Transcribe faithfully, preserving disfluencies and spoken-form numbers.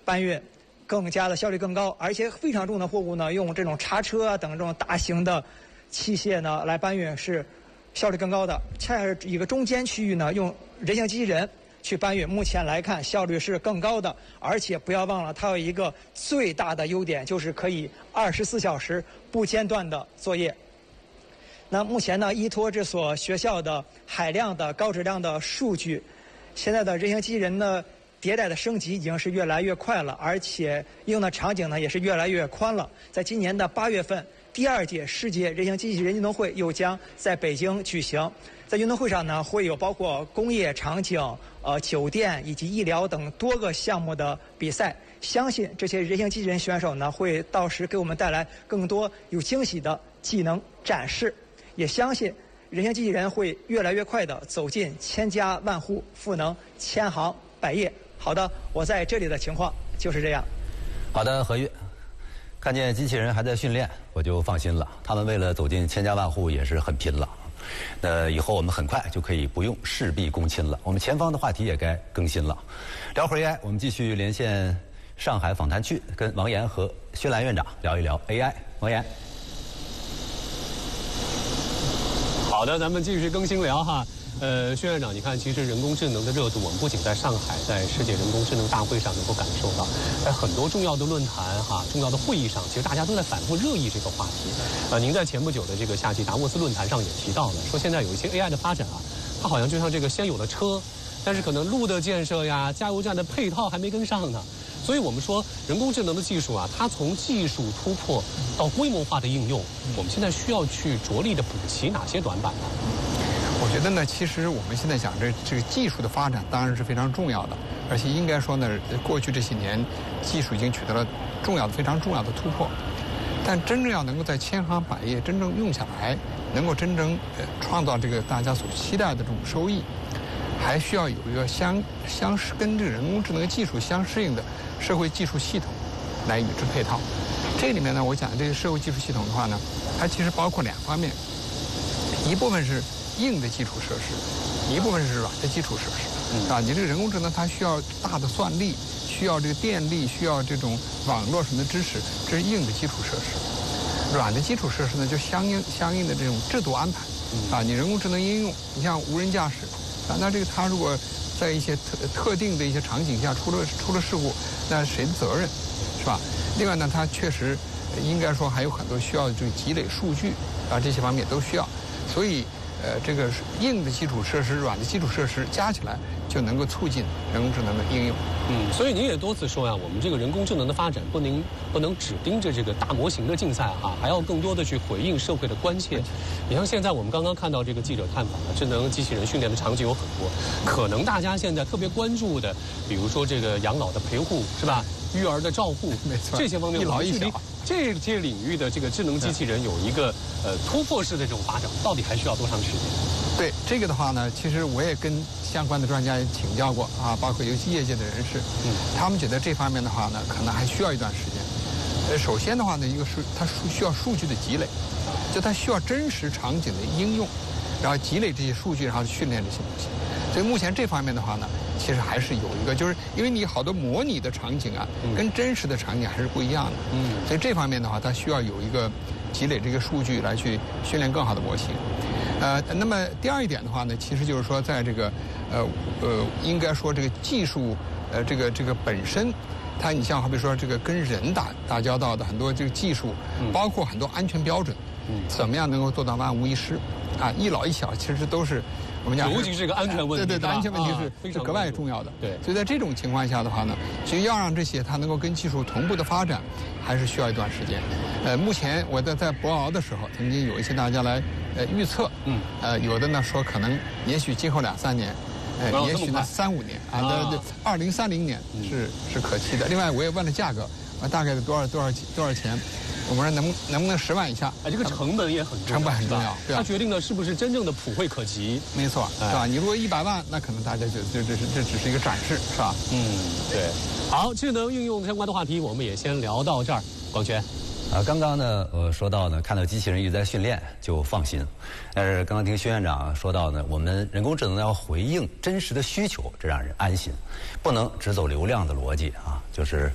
搬运更加的效率更高，而且非常重的货物呢，用这种叉车啊等这种大型的器械呢来搬运是效率更高的。恰恰是一个中间区域呢，用人形机器人去搬运，目前来看效率是更高的，而且不要忘了，它有一个最大的优点，就是可以二十四小时不间断的作业。那目前呢，依托这所学校的海量的高质量的数据，现在的人形机器人呢迭代的升级已经是越来越快了，而且应用的场景呢也是越来越宽了。在今年的八月份，第二届世界人形机器人运动会又将在北京举行。在运动会上呢，会有包括工业场景、呃酒店以及医疗等多个项目的比赛。相信这些人形机器人选手呢，会到时给我们带来更多有惊喜的技能展示。也相信人形机器人会越来越快地走进千家万户，赋能千行百业。好的，我在这里的情况就是这样。 好的，何玉，看见机器人还在训练，我就放心了。他们为了走进千家万户也是很拼了。那以后我们很快就可以不用事必躬亲了。我们前方的话题也该更新了。聊会儿 A I， 我们继续连线上海访谈区，跟王岩和薛兰院长聊一聊 A I。王岩， 好的，咱们继续更新聊哈。呃，薛院长，你看，其实人工智能的热度，我们不仅在上海，在世界人工智能大会上能够感受到，在很多重要的论坛哈、重要的会议上，其实大家都在反复热议这个话题。呃，您在前不久的这个夏季达沃斯论坛上也提到了，说现在有一些 A I 的发展啊，它好像就像这个先有了车，但是可能路的建设呀、加油站的配套还没跟上呢。所以我们说，人工智能的技术啊，它从技术突破到规模化的应用，我们现在需要去着力的补齐哪些短板呢？ 我觉得呢，其实我们现在讲这这个技术的发展当然是非常重要的，而且应该说呢，过去这些年技术已经取得了重要的、非常重要的突破。但真正要能够在千行百业真正用下来，能够真正呃创造这个大家所期待的这种收益，还需要有一个相相适跟这个人工智能技术相适应的社会技术系统来与之配套。这里面呢，我讲这个社会技术系统的话呢，它其实包括两方面，一部分是硬的基础设施，一部分是软的基础设施，啊，你这个人工智能它需要大的算力，需要这个电力，需要这种网络什么的支持，这是硬的基础设施。软的基础设施呢，就相应相应的这种制度安排，啊，你人工智能应用，你像无人驾驶，啊，那这个它如果在一些特特定的一些场景下出了出了事故，那谁的责任，是吧？另外呢，它确实应该说还有很多需要这个积累数据，啊，这些方面都需要，所以。呃，这个硬的基础设施、软的基础设施加起来，就能够促进人工智能的应用。 嗯，所以您也多次说呀，我们这个人工智能的发展不能不能只盯着这个大模型的竞赛哈、啊，还要更多的去回应社会的关切。你像现在我们刚刚看到这个记者探访的智能机器人训练的场景有很多，可能大家现在特别关注的，比如说这个养老的陪护是吧？育儿的照护， 没错， 这些方面一老一小。 这些领域的这个智能机器人有一个呃突破式的这种发展，到底还需要多长时间？ 对这个的话呢，其实我也跟相关的专家也请教过啊，包括游戏业界的人士，嗯，他们觉得这方面的话呢，可能还需要一段时间。呃，首先的话呢，一个是它数需要数据的积累，就它需要真实场景的应用，然后积累这些数据，然后训练这些东西。所以目前这方面的话呢，其实还是有一个，就是因为你好多模拟的场景啊，跟真实的场景还是不一样的。嗯，所以这方面的话，它需要有一个积累这个数据来去训练更好的模型。呃，那么第二一点的话呢，其实就是说，在这个呃呃，应该说这个技术呃这个这个本身，它你像好比说这个跟人打打交道的很多这个技术，包括很多安全标准，怎么样能够做到万无一失啊？一老一小其实都是。我们讲， 尤其是这个安全问题， 对对对，安全问题是是格外重要的。对，所以在这种情况下的话呢，其实要让这些它能够跟技术同步的发展，还是需要一段时间。呃，目前我在在博鳌的时候，曾经有一些大家来呃预测，嗯，呃，有的呢说可能也许今后两三年，呃，也许呢三五年啊，那二零三零年是是可期的。另外，我也问了价格，啊，大概的多少多少多少钱？我们说能能不能十万以下？ 哎，这个成本也很重要， 成本很重要，对吧？ 它决定了是不是真正的普惠可及。 没错，是吧？你如果一百万，那可能大家就就这是这只是一个展示，是吧？ 嗯，对。好，智能应用相关的话题，我们也先聊到这儿。广泉， 啊，刚刚呢，我说到呢，看到机器人一直在训练就放心，但是刚刚听薛院长说到呢，我们人工智能要回应真实的需求，这让人安心，不能只走流量的逻辑啊，就是